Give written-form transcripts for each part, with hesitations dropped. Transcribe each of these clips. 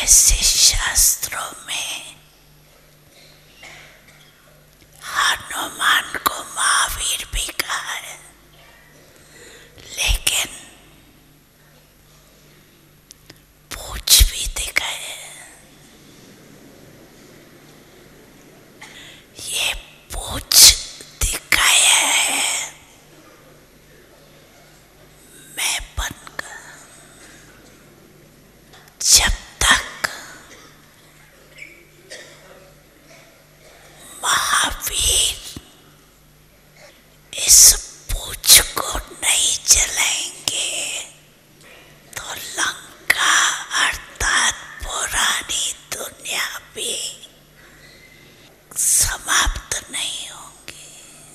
ऐसे शास्त्रों में हनुमान को महावीर भी कहा है, लेकिन पूछ भी दिखाए। ये पूछ दिखाया है मैं बनकर। जब तक महावीर इस पूछ को नहीं जलाएंगे तो लंका अर्थात पुरानी दुनिया भी समाप्त नहीं होंगी।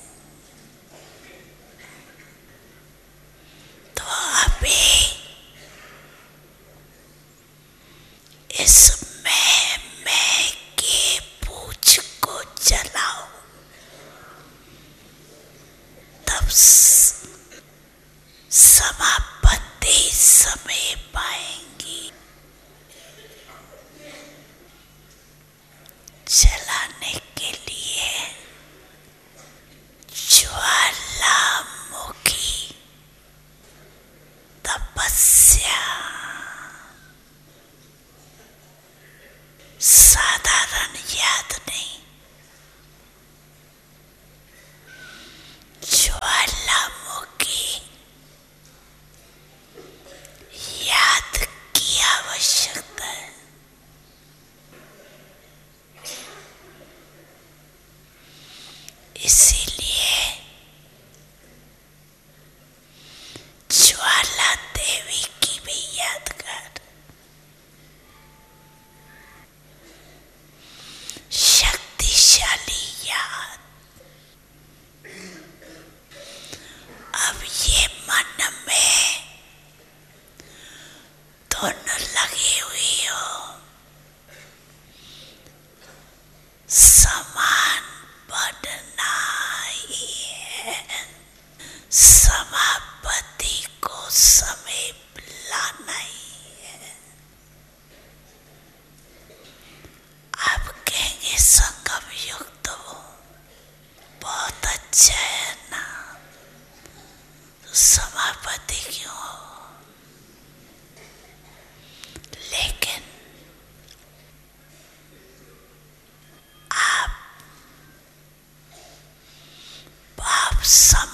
तो अभी इस मैं के पूछ को जलाओ, तब समापति समय पाएंगी। जलाने के लिए ज्वालामुखी तपस्या साधारण याद नहीं, ज्वालामुखी याद की आवश्यकता है। इसीलिए ज्वाला देवी की भी याद कर, शक्तिशाली याद। अब ये मन में धुन लगी हुई हो, समान बनना ही है, समापति को समीप लाना ही है। आप कहेंगे संगम युक्त हो, बहुत अच्छा है ना, तो समापति क्यों हो? लेकिन आप पाप सम